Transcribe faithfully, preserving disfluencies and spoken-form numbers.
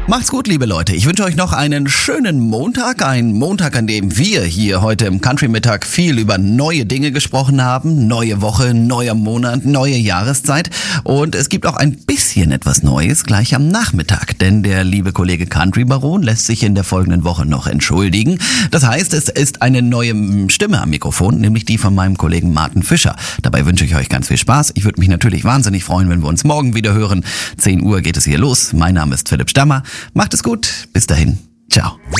Macht's gut, liebe Leute. Ich wünsche euch noch einen schönen Montag. Einen Montag, an dem wir hier heute im Country-Mittag viel über neue Dinge gesprochen haben. Neue Woche, neuer Monat, neue Jahreszeit. Und es gibt auch ein bisschen etwas Neues gleich am Nachmittag. Denn der liebe Kollege Country Baron lässt sich in der folgenden Woche noch entschuldigen. Das heißt, es ist eine neue Stimme am Mikrofon, nämlich die von meinem Kollegen Martin Fischer. Dabei wünsche ich euch ganz viel Spaß. Ich würde mich natürlich wahnsinnig freuen, wenn wir uns morgen wieder hören. zehn Uhr geht es hier los. Mein Name ist Philipp Stammer. Macht es gut. Bis dahin. Ciao.